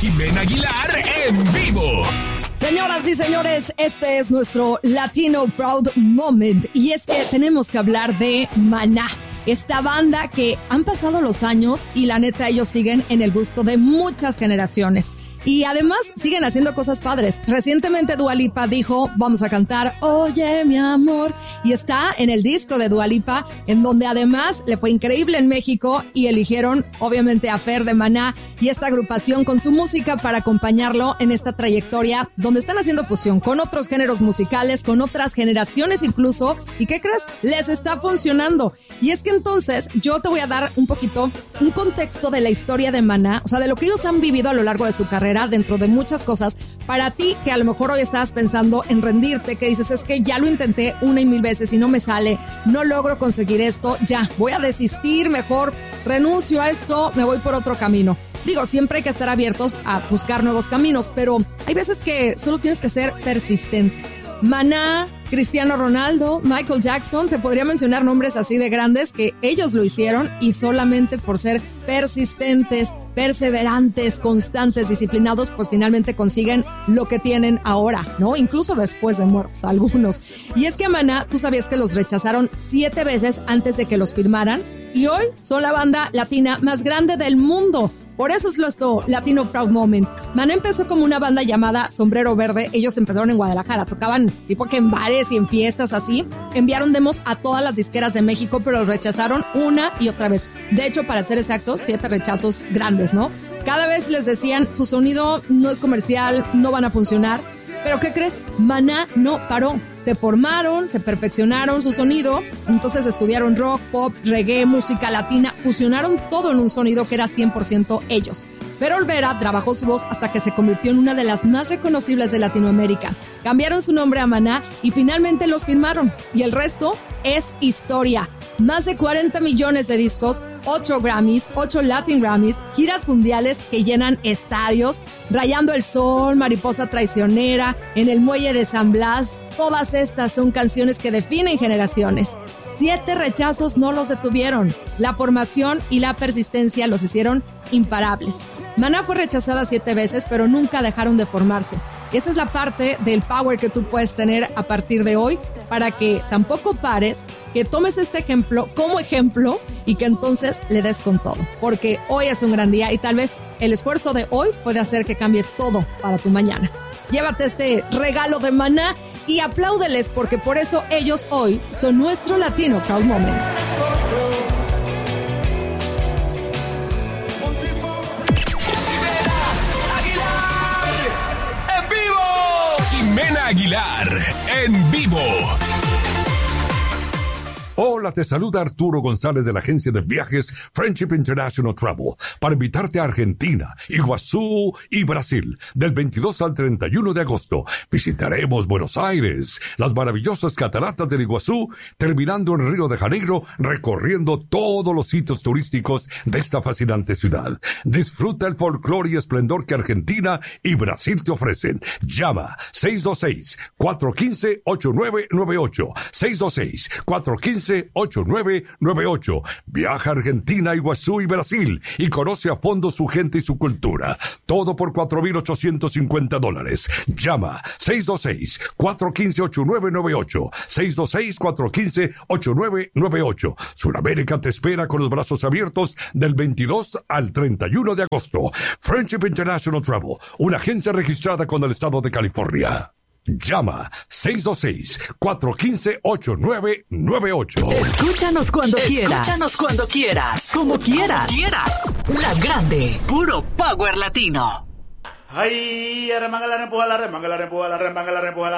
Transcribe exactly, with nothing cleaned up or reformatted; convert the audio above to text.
Ximena Aguilar en vivo. Señoras y señores, este es nuestro Latino Proud Moment. Y es que tenemos que hablar de Maná. Esta banda que han pasado los años y la neta ellos siguen en el gusto de muchas generaciones. Y además siguen haciendo cosas padres. Recientemente Dua Lipa dijo, vamos a cantar Oye mi amor. Y está en el disco de Dua Lipa, en donde además le fue increíble en México y eligieron obviamente a Fer de Maná y esta agrupación con su música para acompañarlo en esta trayectoria donde están haciendo fusión con otros géneros musicales, con otras generaciones incluso. ¿Y qué crees? Les está funcionando. Y es que entonces yo te voy a dar un poquito un contexto de la historia de Maná, o sea, de lo que ellos han vivido a lo largo de su carrera, dentro de muchas cosas. Para ti que a lo mejor hoy estás pensando en rendirte, que dices, es que ya lo intenté una y mil veces y no me sale, no logro conseguir esto, ya, voy a desistir, mejor renuncio a esto, me voy por otro camino. Digo, siempre hay que estar abiertos a buscar nuevos caminos, pero hay veces que solo tienes que ser persistente. Maná, Cristiano Ronaldo, Michael Jackson, te podría mencionar nombres así de grandes que ellos lo hicieron y solamente por ser persistentes, perseverantes, constantes, disciplinados, pues finalmente consiguen lo que tienen ahora, ¿no? Incluso después de muertos algunos. Y es que a Maná, tú sabías que los rechazaron siete veces antes de que los firmaran y hoy son la banda latina más grande del mundo. Por eso es nuestro Latino Proud Moment. Maná empezó como una banda llamada Sombrero Verde. Ellos empezaron en Guadalajara, tocaban tipo que en bares y en fiestas así. Enviaron demos a todas las disqueras de México, pero los rechazaron una y otra vez. De hecho, para ser exactos, siete rechazos grandes, ¿no? Cada vez les decían, su sonido no es comercial, no van a funcionar. Pero ¿qué crees? Maná no paró. Se formaron, se perfeccionaron su sonido, entonces estudiaron rock, pop, reggae, música latina, fusionaron todo en un sonido que era cien por ciento ellos. Pero Olvera trabajó su voz hasta que se convirtió en una de las más reconocibles de Latinoamérica. Cambiaron su nombre a Maná y finalmente los firmaron. Y el resto es historia. Más de cuarenta millones de discos, ocho Grammys, ocho Latin Grammys, giras mundiales que llenan estadios, Rayando el Sol, Mariposa Traicionera, En el Muelle de San Blas. Todas estas son canciones que definen generaciones. Siete rechazos no los detuvieron. La formación y la persistencia los hicieron imparables. Maná fue rechazada siete veces, pero nunca dejaron de formarse. Esa es la parte del power que tú puedes tener a partir de hoy para que tampoco pares, que tomes este ejemplo como ejemplo y que entonces le des con todo. Porque hoy es un gran día y tal vez el esfuerzo de hoy puede hacer que cambie todo para tu mañana. Llévate este regalo de Maná y apláudeles porque por eso ellos hoy son nuestro Latino Proud Moment. Ximena Aguilar en vivo. Hola, te saluda Arturo González de la agencia de viajes Friendship International Travel para invitarte a Argentina, Iguazú y Brasil del veintidós al treinta y uno de agosto. Visitaremos Buenos Aires, las maravillosas cataratas del Iguazú, terminando en Río de Janeiro, recorriendo todos los sitios turísticos de esta fascinante ciudad. Disfruta el folclore y esplendor que Argentina y Brasil te ofrecen. Llama seis dos seis, cuatro uno cinco, ocho nueve nueve ocho, seis dos seis, cuatro uno cinco, ocho nueve nueve ocho. Viaja a Argentina, Iguazú y Brasil y conoce a fondo su gente y su cultura. Todo por cuatro mil ochocientos cincuenta dólares. Llama seis dos seis, cuatro uno cinco, ocho nueve nueve ocho, seis dos seis, cuatro uno cinco, ocho nueve nueve ocho. Sudamérica te espera con los brazos abiertos del veintidós al treinta y uno de agosto. Friendship International Travel, una agencia registrada con el estado de California. Llama seis dos seis, cuatro uno cinco, ocho nueve nueve ocho. Escúchanos cuando quieras. Escúchanos cuando quieras. Como quieras. Como quieras. La Grande. Puro Power Latino. Ay, remanga la rempuja, la remanga la rempuja, la remanga la rempuja.